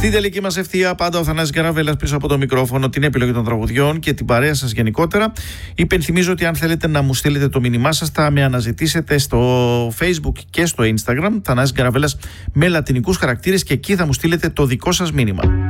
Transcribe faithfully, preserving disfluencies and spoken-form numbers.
Στην τελική μας ευθεία, πάντα ο Θανάσης Καραβέλλας πίσω από το μικρόφωνο, την επιλογή των τραγουδιών και την παρέα σας γενικότερα. Υπενθυμίζω ότι αν θέλετε να μου στείλετε το μήνυμά σας, θα με αναζητήσετε στο Facebook και στο Instagram, Θανάσης Καραβέλλας με λατινικούς χαρακτήρες, και εκεί θα μου στείλετε το δικό σας μήνυμα.